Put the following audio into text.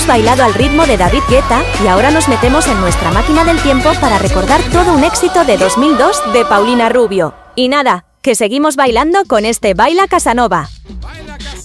bailado al ritmo de David Guetta y ahora nos metemos en nuestra máquina del tiempo para recordar todo un éxito de 2002 de Paulina Rubio. Y nada, que seguimos bailando con este Baila Casanova.